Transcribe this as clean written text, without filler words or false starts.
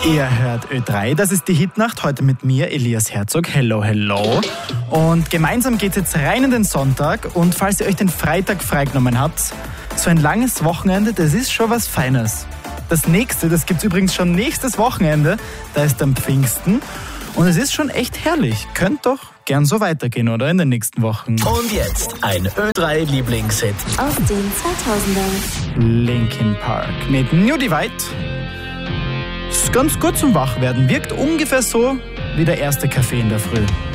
Ihr hört Ö3, das ist die Hitnacht, heute mit mir, Elias Herzog. Hello, hello. Und gemeinsam geht's jetzt rein in den Sonntag. Und falls ihr euch den Freitag freigenommen habt, so ein langes Wochenende, das ist schon was Feines. Das nächste, das gibt's übrigens schon nächstes Wochenende, da ist dann Pfingsten. Und es ist schon echt herrlich. Könnt doch gern so weitergehen, oder? In den nächsten Wochen. Und jetzt ein Ö3-Lieblingshit aus den 2000ern. Linkin Park mit New Divide. Ist ganz gut zum Wachwerden. Wirkt ungefähr so wie der erste Kaffee in der Früh.